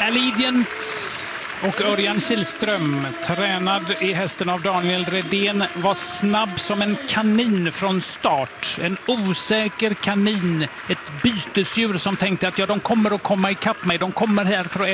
Allegiant och Örjan Kihlström, tränad i hästen av Daniel Redén, var snabb som en kanin från start. En osäker kanin, ett bytesdjur som tänkte att de kommer att komma ikapp mig. De kommer här för att